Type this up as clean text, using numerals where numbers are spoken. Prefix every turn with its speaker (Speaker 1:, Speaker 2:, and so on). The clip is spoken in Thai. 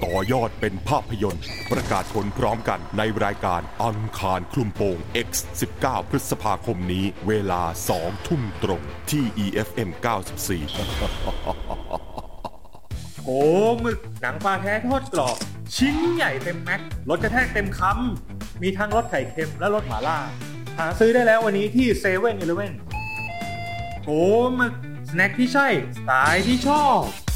Speaker 1: ต่อยอดเป็นภาพยนตร์ประกาศผลพร้อมกันในรายการอังคารคลุมโปง X 19 พฤษภาคมนี้เวลา 2 ทุ่มตรงที่ EFM 94
Speaker 2: โอ้หมึกหนังปลาแท้ทอดกรอบชิ้นใหญ่เต็มแม็กรสกระแทกเต็มคำมีทั้งรสไข่เค็มและรสหม่าล่าหาซื้อได้แล้ววันนี้ที่เซเว่นอีเลฟเว่นโอ้หมึกสแน็คที่ใช่สไตล์ที่ชอบ